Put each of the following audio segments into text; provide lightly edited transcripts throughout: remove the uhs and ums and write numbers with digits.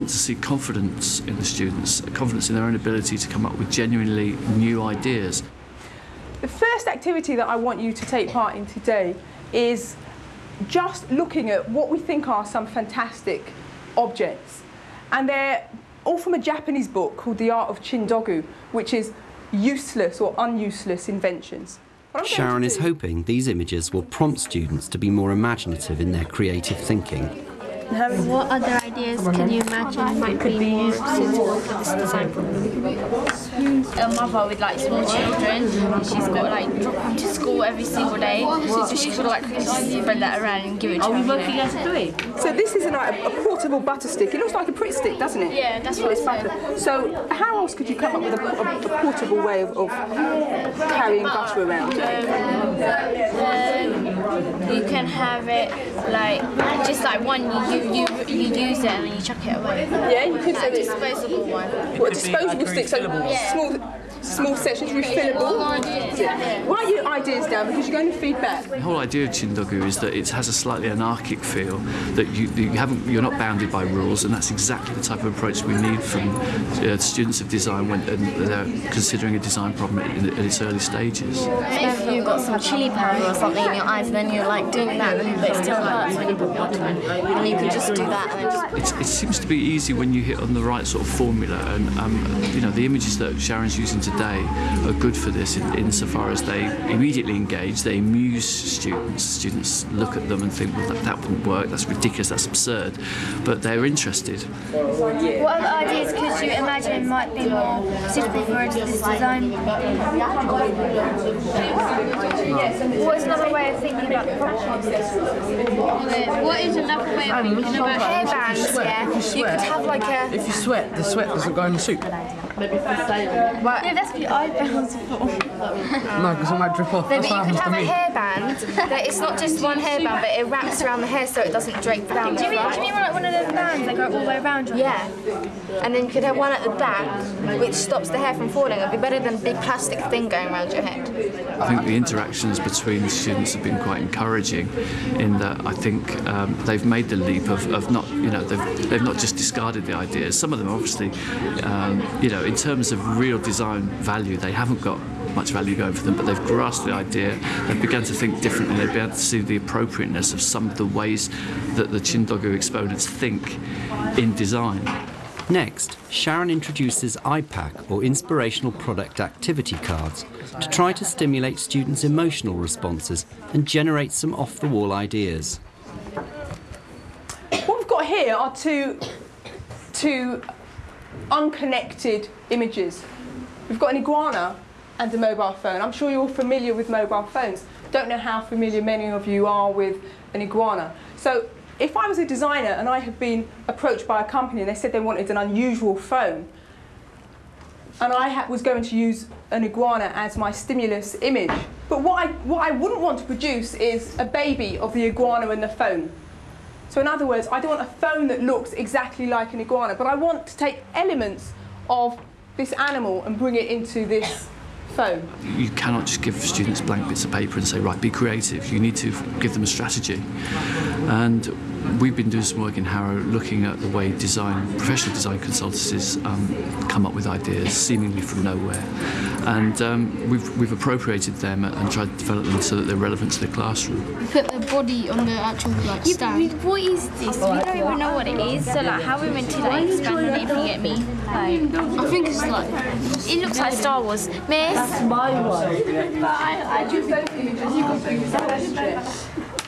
To see confidence in the students, confidence in their own ability to come up with genuinely new ideas. The first activity that I want you to take part in today is just looking at what we think are some fantastic objects. And they're all from a Japanese book called The Art of Chindogu, which is useless or unuseless inventions. Sharon is hoping these images will prompt students to be more imaginative in their creative thinking. What other ideas can you imagine might be more suitable for this design problem? A mother with like small children, she's got like drop them to school every single day, so she's got to like spread that around and give it to them. Are we working as a doing? So this is a portable butter stick. It looks like a Pritt stick, doesn't it? Yeah, that's what it's butter. So how else could you come up with a portable way of carrying butter around? You can have it like just like one you use it and then you chuck it away. Yeah, you could say a disposable one. What, a disposable stick? So small sections, refillable. Write your ideas down because you're going to feedback. The whole idea of Chindogu is that it has a slightly anarchic feel, that you're not bounded by rules, and that's exactly the type of approach we need from students of design when they're considering a design problem at its early stages. If you've got some chili powder or something in your eyes, and then you're like doing that, but it still hurts when you put water in, and you can just do that. And then It seems to be easy when you hit on the right sort of formula, and the images that Sharon's using today are good for this insofar as they immediately engage, they amuse students. Students look at them and think, well, that wouldn't work, that's ridiculous, that's absurd, but they're interested. What other ideas could you imagine might be more suitable for this design? What is another way of thinking about the problem? what is another way of thinking about hairbands? Yeah, you could have like a. If you sweat, the sweat doesn't go in the soup. Yeah, that's what your eyebrows are for. No, because it might drip off. No, That's but what you could happens have to a me. hairband that it's not just one hairband, but it wraps around the hair so it doesn't drape down. Do you mean like one of those bands that go all the way around you? Yeah. And then you could have one at the back, which stops the hair from falling. It'd be better than a big plastic thing going around your head. I think the interactions between the students have been quite encouraging, in that I think they've made the leap of not, they've not just discarded the ideas. Some of them obviously, in terms of real design value, they haven't got much value going for them, but they've grasped the idea, they've begun to think differently, they've begun to see the appropriateness of some of the ways that the Chindogu exponents think in design. Next, Sharon introduces IPAC, or Inspirational Product Activity Cards, to try to stimulate students' emotional responses and generate some off-the-wall ideas. What we've got here are two unconnected images. We've got an iguana and a mobile phone. I'm sure you're familiar with mobile phones. Don't know how familiar many of you are with an iguana. So if I was a designer and I had been approached by a company and they said they wanted an unusual phone, and I was going to use an iguana as my stimulus image, but what I wouldn't want to produce is a baby of the iguana and the phone. So in other words, I don't want a phone that looks exactly like an iguana, but I want to take elements of this animal and bring it into this phone. You cannot just give students blank bits of paper and say, right, be creative. You need to give them a strategy. And we've been doing some work in Harrow looking at the way professional design consultancies come up with ideas seemingly from nowhere. And we've appropriated them and tried to develop them so that they're relevant to the classroom. We put the body on the actual stand. What is this? We don't even know what it is. So like, how are we meant to like expand on it if you get me? I think it's like, It looks like Star Wars. Miss? That's my one. I choose those images, you got to use that.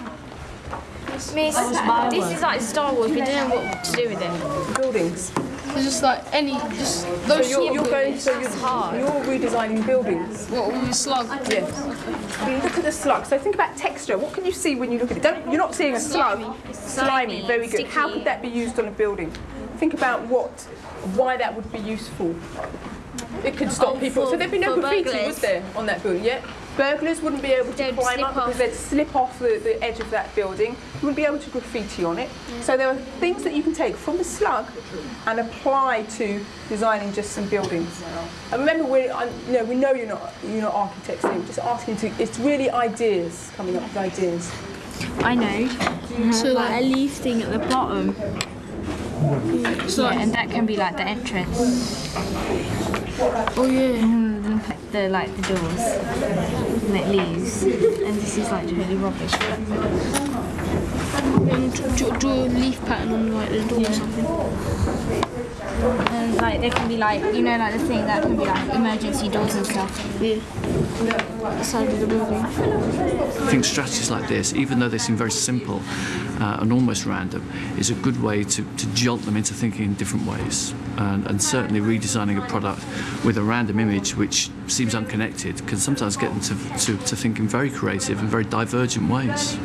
Miss, this is like Star Wars. We don't know what to do with it. Buildings. it's just like those. So you're redesigning buildings. What with the slug? Yes. When you look at the slug, so think about texture. What can you see when you look at it? You're not seeing a slug. Slimy. Very good. Sticky. How could that be used on a building? Think about why that would be useful. It could stop people. So there'd be no graffiti, burglars. would there, on that building? Yeah. Burglars wouldn't be able to They'd climb slip up because off. they'd slip off the edge of that building. You wouldn't be able to graffiti on it. So there are things that you can take from the slug and apply to designing just some buildings. And remember, we know you're not architects here. We're just asking it's really ideas, coming up with ideas. I know. So like a leaf thing at the bottom. So and that can be like the entrance. Oh yeah. The doors, and it leaves. And this is like really rubbish. And do a leaf pattern on like the door or something. And like there can be like like the thing that can be like emergency doors and stuff. Yeah. The side of the building. I think strategies like this, even though they seem very simple and almost random, is a good way to jolt them into thinking in different ways. And certainly redesigning a product with a random image which seems unconnected can sometimes get them to think in very creative and very divergent ways.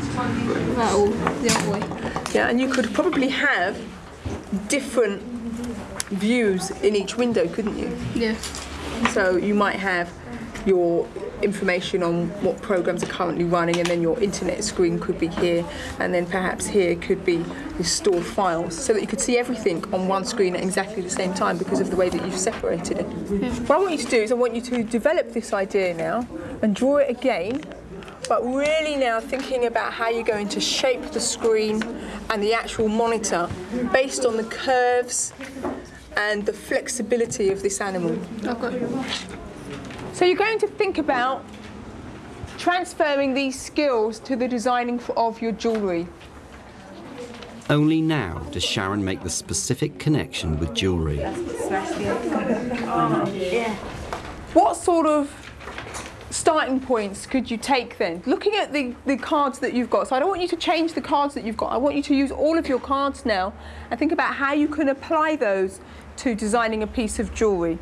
Yeah, and you could probably have different views in each window, couldn't you? Yeah. So you might have your information on what programs are currently running, and then your internet screen could be here, and then perhaps here could be your stored files, so that you could see everything on one screen at exactly the same time because of the way that you've separated it. What I want you to do is I want you to develop this idea now and draw it again, but really now thinking about how you're going to shape the screen and the actual monitor based on the curves and the flexibility of this animal. Okay. So you're going to think about transferring these skills to the designing of your jewellery. Only now does Sharon make the specific connection with jewellery. What sort of starting points could you take then? Looking at the cards that you've got, so I don't want you to change the cards that you've got, I want you to use all of your cards now and think about how you can apply those to designing a piece of jewellery.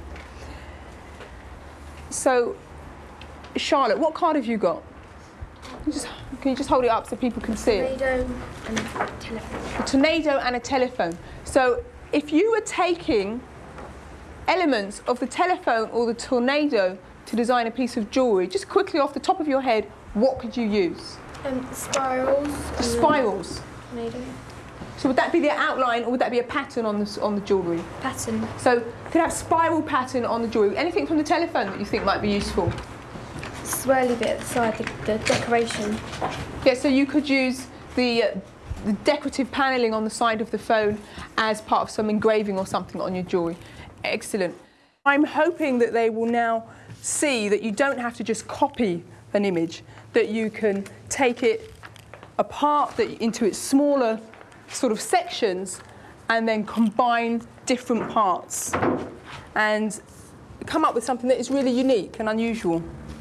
So, Charlotte, what card have you got? Can you just hold it up so people can see it? Tornado and a telephone. A tornado and a telephone. So, if you were taking elements of the telephone or the tornado to design a piece of jewellery, just quickly off the top of your head, what could you use? Spirals. Spirals. Tornado. So would that be the outline, or would that be a pattern on the jewellery? Pattern. So you could have spiral pattern on the jewellery. Anything from the telephone that you think might be useful? Swirly bit at the side, the decoration. Yeah, so you could use the decorative panelling on the side of the phone as part of some engraving or something on your jewellery. Excellent. I'm hoping that they will now see that you don't have to just copy an image, that you can take it apart into its smaller sort of sections and then combine different parts and come up with something that is really unique and unusual.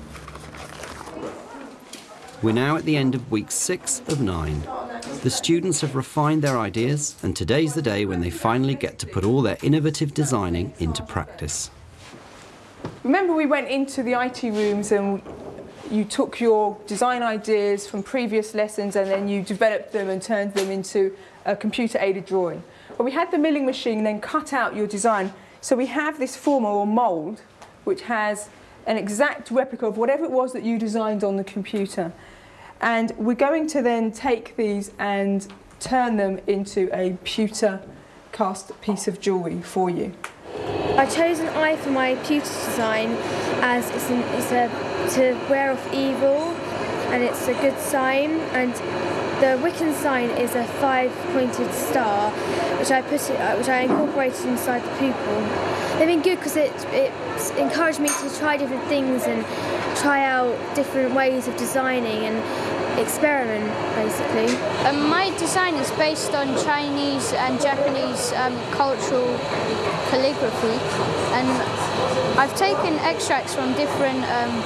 We're now at the end of week 6 of 9. The students have refined their ideas, and today's the day when they finally get to put all their innovative designing into practice. Remember, we went into the IT rooms and you took your design ideas from previous lessons and then you developed them and turned them into a computer-aided drawing. But we had the milling machine then cut out your design. So we have this former or mould which has an exact replica of whatever it was that you designed on the computer. And we're going to then take these and turn them into a pewter cast piece of jewellery for you. I chose an eye for my pewter design as it's to wear off evil, and it's a good sign. And the Wiccan sign is a 5-pointed star, which I incorporated inside the pupil. They've been good because it's encouraged me to try different things and try out different ways of designing and experiment, basically. My design is based on Chinese and Japanese cultural calligraphy, and I've taken extracts from different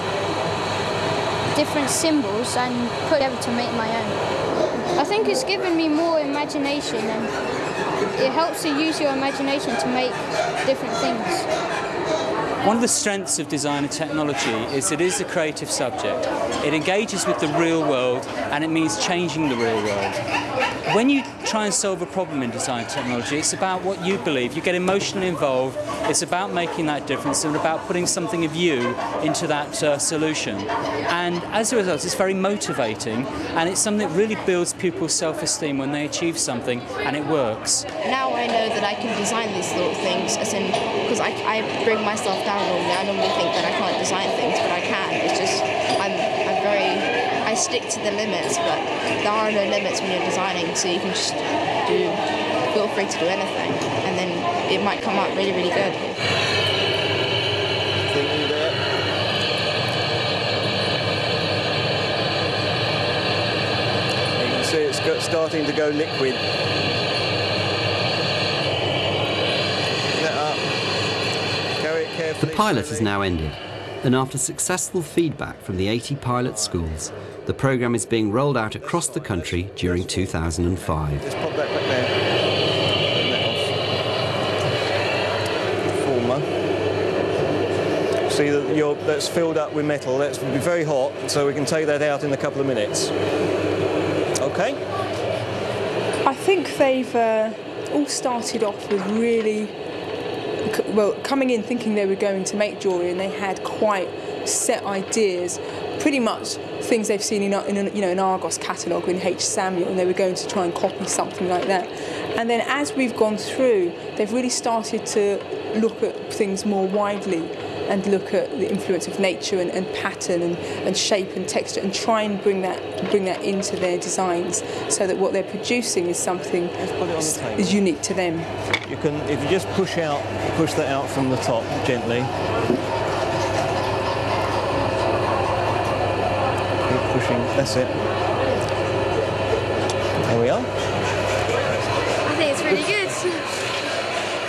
symbols and put together to make my own. I think it's given me more imagination, and it helps to use your imagination to make different things. One of the strengths of design and technology is it is a creative subject. It engages with the real world, and it means changing the real world. When you try and solve a problem in design technology, it's about what you believe. You get emotionally involved. It's about making that difference and about putting something of you into that solution. And as a result, it's very motivating, and it's something that really builds people's self-esteem when they achieve something and it works. Now I know that I can design these little things, as in, because I bring myself down normally. I normally think that I can't design things, but I can. It's just, I stick to the limits, but there are no limits when you're designing, so you can just do feel free to do anything, and then it might come out really, really good. You can see it's starting to go liquid. That up. Carry it carefully. The pilot has now ended, and after successful feedback from the 80 pilot schools, the programme is being rolled out across the country during 2005. Just pop that back there. Turn that off. Former. See that that's filled up with metal. That's be very hot, so we can take that out in a couple of minutes. Okay. I think they've all started off with really, well, coming in thinking they were going to make jewellery, and they had quite set ideas, pretty much things they've seen in an Argos catalogue in H. Samuel, and they were going to try and copy something like that. And then as we've gone through, they've really started to look at things more widely and look at the influence of nature and pattern and shape and texture, and try and bring that into their designs, so that what they're producing is something that is unique to them. You can, if you just push that out from the top gently. Keep pushing. That's it. There we are. I think it's really good.